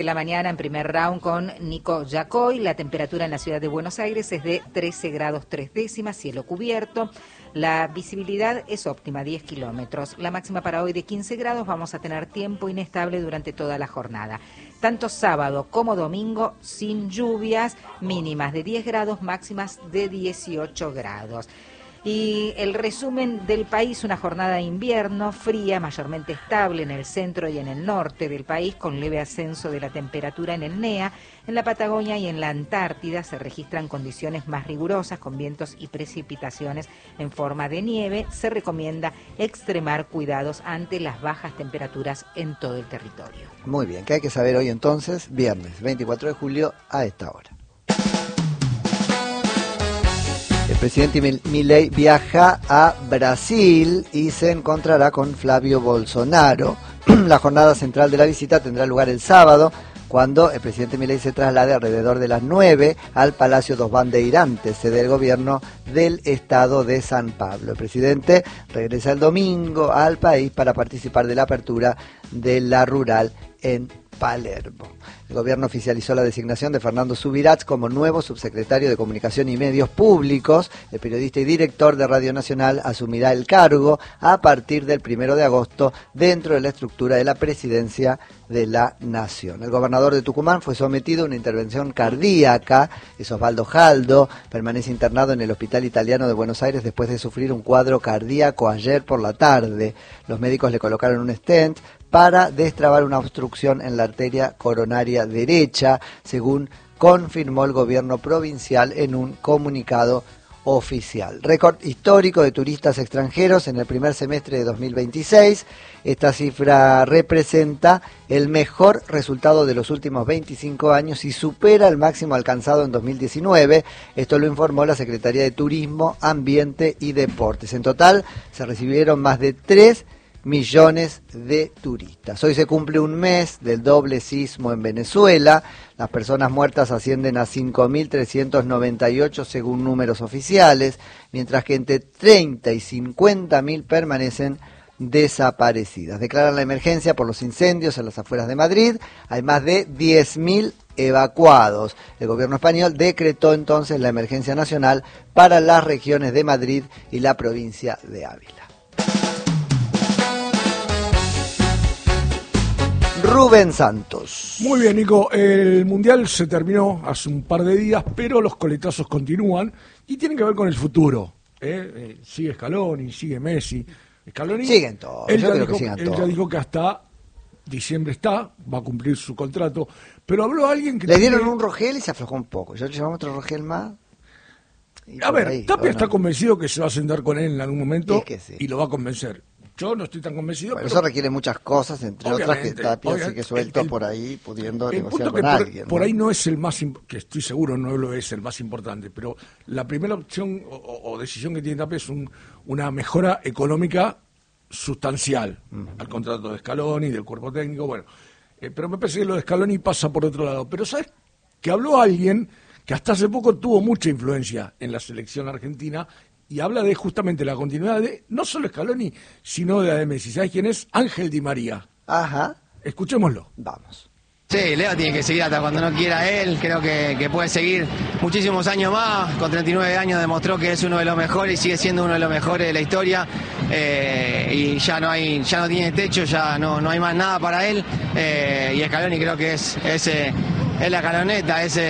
De la mañana en primer round con Nico Yacoy. La temperatura en la ciudad de Buenos Aires es de 13 grados 3 décimas, cielo cubierto. La visibilidad es óptima, 10 kilómetros. La máxima para hoy de 15 grados. Vamos a tener tiempo inestable durante toda la jornada. Tanto sábado como domingo sin lluvias, mínimas de 10 grados, máximas de 18 grados. Y el resumen del país: una jornada de invierno fría, mayormente estable en el centro y en el norte del país, con leve ascenso de la temperatura en el NEA. En la Patagonia y en la Antártida se registran condiciones más rigurosas, con vientos y precipitaciones en forma de nieve. Se recomienda extremar cuidados ante las bajas temperaturas en todo el territorio. Muy bien, ¿qué hay que saber hoy entonces? Viernes 24 de julio a esta hora. El presidente Milei viaja a Brasil y se encontrará con Flavio Bolsonaro. La jornada central de la visita tendrá lugar el sábado, cuando el presidente Milei se traslade alrededor de las 9 al Palacio dos Bandeirantes, sede del gobierno del estado de San Pablo. El presidente regresa el domingo al país para participar de la apertura de la rural en Palermo. El gobierno oficializó la designación de Fernando Subirats como nuevo subsecretario de Comunicación y Medios Públicos. El periodista y director de Radio Nacional asumirá el cargo a partir del 1 de agosto dentro de la estructura de la Presidencia de la Nación. El gobernador de Tucumán fue sometido a una intervención cardíaca. Osvaldo Jaldo permanece internado en el Hospital Italiano de Buenos Aires después de sufrir un cuadro cardíaco ayer por la tarde. Los médicos le colocaron un stent para destrabar una obstrucción en la arteria coronaria derecha, según confirmó el gobierno provincial en un comunicado oficial. Récord histórico de turistas extranjeros en el primer semestre de 2026. Esta cifra representa el mejor resultado de los últimos 25 años y supera el máximo alcanzado en 2019. Esto lo informó la Secretaría de Turismo, Ambiente y Deportes. En total se recibieron más de 3 millones de turistas. Hoy se cumple un mes del doble sismo en Venezuela. Las personas muertas ascienden a 5.398 según números oficiales, mientras que entre 30 y 50.000 permanecen desaparecidas. Declaran la emergencia por los incendios en las afueras de Madrid. Hay más de 10.000 evacuados. El gobierno español decretó entonces la emergencia nacional para las regiones de Madrid y la provincia de Ávila. Rubén Santos. Muy bien, Nico. El Mundial se terminó hace un par de días, pero los coletazos continúan y tienen que ver con el futuro. Sigue Scaloni, sigue Messi. Scaloni, siguen todos. Él ya dijo que hasta diciembre va a cumplir su contrato, pero habló alguien que... Le dieron un Rogel y se aflojó un poco. Ya le llevamos otro Rogel más. A ver, Tapia está convencido que se va a sentar con él en algún momento sí, y lo va a convencer. Yo no estoy tan convencido. Bueno, pero eso requiere muchas cosas, entre otras que Tapia sigue suelto por ahí pudiendo negociar con alguien. Por ahí no es el más, que estoy seguro no lo es el más importante, pero la primera opción o decisión que tiene Tapia es una mejora económica sustancial al contrato de Scaloni, del cuerpo técnico, bueno. Pero me parece que lo de Scaloni pasa por otro lado. Pero ¿sabes? Que habló alguien que hasta hace poco tuvo mucha influencia en la selección argentina y habla de justamente la continuidad de no solo Scaloni, sino de la de Messi. ¿Sabes quién es? Ángel Di María. Ajá. Escuchémoslo. Vamos. Sí, Leo tiene que seguir hasta cuando no quiera él, creo que puede seguir muchísimos años más, con 39 años demostró que es uno de los mejores y sigue siendo uno de los mejores de la historia, y ya no tiene techo, ya no hay más nada para él, y Scaloni creo que es la escaloneta, es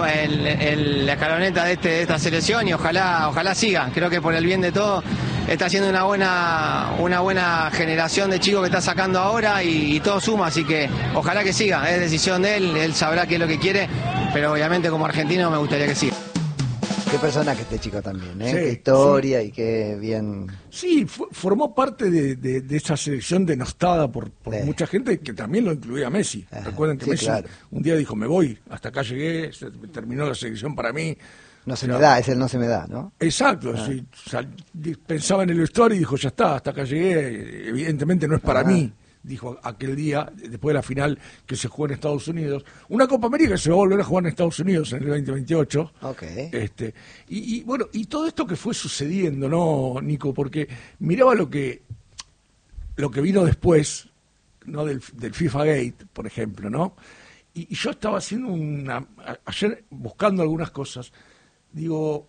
la escaloneta de esta selección y ojalá siga, creo que por el bien de todos está haciendo una buena generación de chicos que está sacando ahora y todo suma, así que ojalá que siga, es decisión de él sabrá qué es lo que quiere, pero obviamente como argentino me gustaría que siga. Qué personaje este chico también, Sí, qué historia y qué bien... Sí, formó parte de esa selección denostada por mucha gente que también lo incluía a Messi. Recuerden que Messi un día dijo, me voy, hasta acá llegué, se terminó la selección para mí. No se me da, es el no se me da, ¿no? Exacto, sí, pensaba en el vestuario y dijo, ya está, hasta acá llegué, evidentemente no es para mí, dijo aquel día, después de la final que se jugó en Estados Unidos. Una Copa América que se va a volver a jugar en Estados Unidos en el 2028. Okay. Y bueno, y todo esto que fue sucediendo, ¿no, Nico? Porque miraba lo que vino después, ¿no? Del FIFA Gate, por ejemplo, ¿no? y yo estaba haciendo ayer buscando algunas cosas, digo,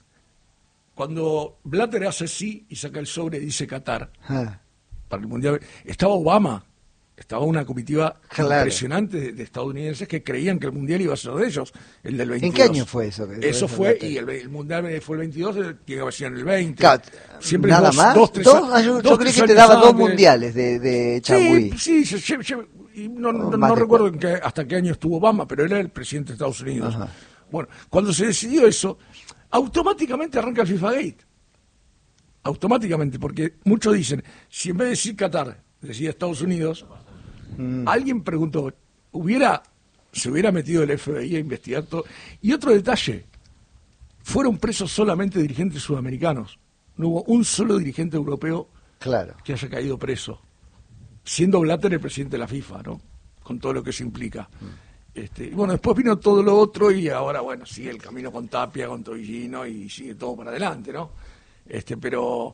cuando Blatter hace sí y saca el sobre y dice Qatar para el Mundial, estaba Obama, estaba una comitiva impresionante de estadounidenses que creían que el Mundial iba a ser de ellos, el del 22. ¿En qué año fue eso? Eso fue, y el Mundial fue el 22, tiene que haber sido en el 20. Siempre ¿nada más? Yo creí que te daba 2 mundiales de Changui. Sí, y no recuerdo hasta qué año estuvo Obama, pero él era el presidente de Estados Unidos. Ajá. Bueno, cuando se decidió eso, automáticamente arranca el FIFA Gate. Automáticamente, porque muchos dicen, si en vez de decir Qatar, decía Estados Unidos, alguien preguntó, se hubiera metido el FBI a investigar todo. Y otro detalle, fueron presos solamente dirigentes sudamericanos. No hubo un solo dirigente europeo que haya caído preso. Siendo Blatter el presidente de la FIFA, ¿no? Con todo lo que eso implica. Y bueno, después vino todo lo otro y ahora, bueno, sigue el camino con Tapia, con Tobillino y sigue todo para adelante, ¿no? Pero...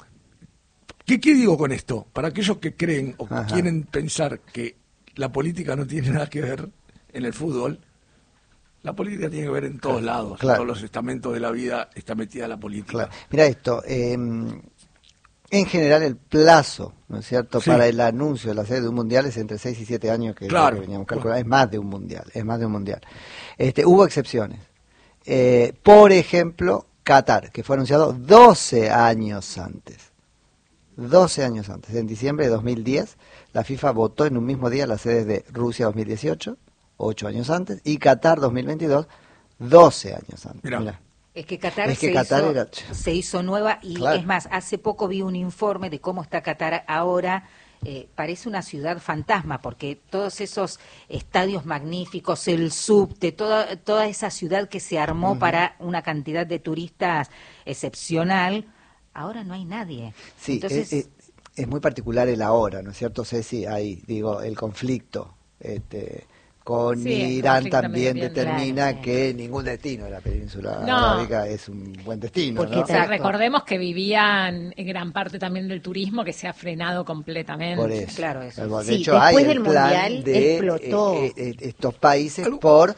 ¿Qué digo con esto? Para aquellos que creen o que quieren pensar que la política no tiene nada que ver en el fútbol, la política tiene que ver en todos lados, en todos los estamentos de la vida está metida la política. Mira esto, en general el plazo, ¿no es cierto?, para el anuncio de la sede de un mundial es entre 6 y 7 años que veníamos calculando, es más de un mundial, hubo excepciones. Por ejemplo, Qatar, que fue anunciado 12 años antes. 12 años antes, en diciembre de 2010, la FIFA votó en un mismo día las sedes de Rusia 2018, 8 años antes, y Qatar 2022, 12 años antes. Mirá. Es que Qatar, se hizo nueva y es más, hace poco vi un informe de cómo está Qatar ahora. Parece una ciudad fantasma porque todos esos estadios magníficos, el subte, toda esa ciudad que se armó para una cantidad de turistas excepcional, ahora no hay nadie. Sí, entonces es muy particular el ahora, ¿no es cierto, Ceci? Ahí, digo, el conflicto con Irán también determina que ningún destino de la península arábiga es un buen destino. Porque recordemos que vivían en gran parte también del turismo que se ha frenado completamente. Por eso. Claro, eso. De hecho, hay el plan de explotó. Estos países por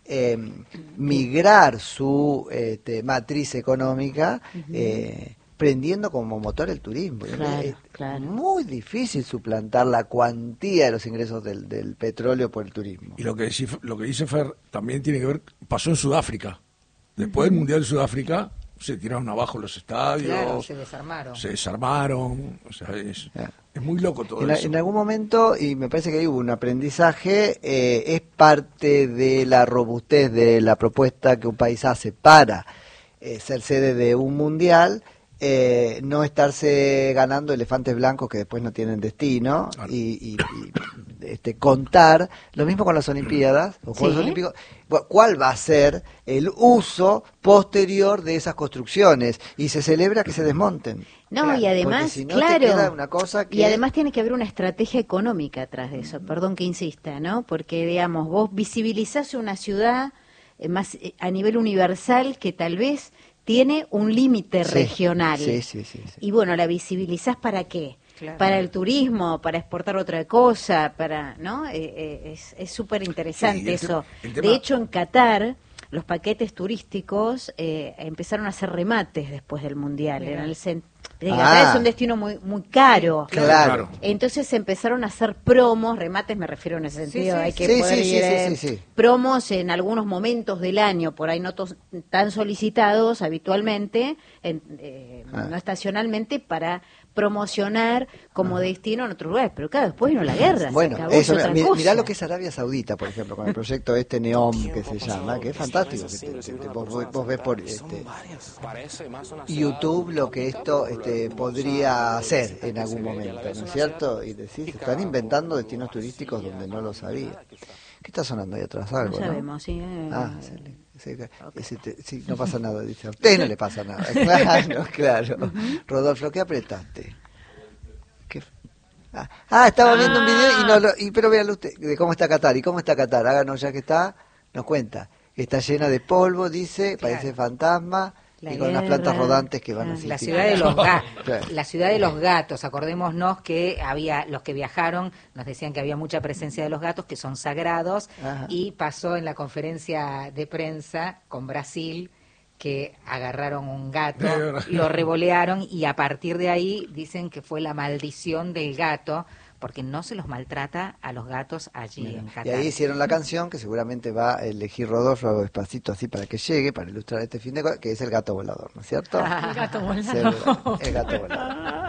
migrar su matriz económica prendiendo como motor el turismo. Es muy difícil suplantar la cuantía de los ingresos del petróleo por el turismo. Y lo que dice Fer también tiene que ver, pasó en Sudáfrica. Después del Mundial de Sudáfrica se tiraron abajo los estadios, se desarmaron, o sea, es muy loco todo eso. En algún momento, y me parece que ahí hubo un aprendizaje, es parte de la robustez de la propuesta que un país hace para ser sede de un mundial, no estarse ganando elefantes blancos que después no tienen destino y contar lo mismo con las Olimpiadas, los Juegos Olímpicos. ¿Cuál va a ser el uso posterior de esas construcciones? Y se celebra que se desmonten. Y además, si no te queda una cosa que... y además tiene que haber una estrategia económica atrás de eso, perdón que insista, ¿no? Porque, digamos, vos visibilizás una ciudad más a nivel universal que tal vez tiene un límite regional. Sí. Y bueno, ¿la visibilizás para qué? Claro. Para el turismo, para exportar otra cosa, ¿no? Es súper interesante eso. De hecho, en Qatar, los paquetes turísticos empezaron a hacer remates después del Mundial. En el Qatar es un destino muy muy caro. Claro. Entonces empezaron a hacer promos, remates me refiero en ese sentido. Hay que poder ir promos en algunos momentos del año, por ahí no tan solicitados habitualmente, no estacionalmente, para promocionar como destino en otros lugares, pero claro, después vino la guerra. Bueno, mirá lo que es Arabia Saudita, por ejemplo, con el proyecto NEOM que se llama, que es fantástico. Vos ves por YouTube lo que esto podría hacer en algún momento, ¿no es cierto? Y decís, están inventando destinos turísticos donde no lo sabía. ¿Qué está sonando ahí atrás? Algo, no sabemos, sí. Sí, no pasa nada, dice. A usted no le pasa nada. Claro. Rodolfo, ¿qué apretaste? Estaba viendo un video pero véalo usted, de cómo está Qatar. ¿Y cómo está Qatar? Háganos ya que está, nos cuenta. Está llena de polvo, dice, parece fantasma. Y con las plantas rodantes que van así. La ciudad de los gatos. Acordémonos que había los que viajaron, nos decían que había mucha presencia de los gatos, que son sagrados, y pasó en la conferencia de prensa con Brasil, que agarraron un gato, lo revolearon, y a partir de ahí dicen que fue la maldición del gato, porque no se los maltrata a los gatos allí en Qatar. Y ahí hicieron la canción, que seguramente va a elegir Rodolfo despacito así para que llegue, para ilustrar este fin de cosas, que es El gato volador, ¿no es cierto? El gato volador. El gato volador.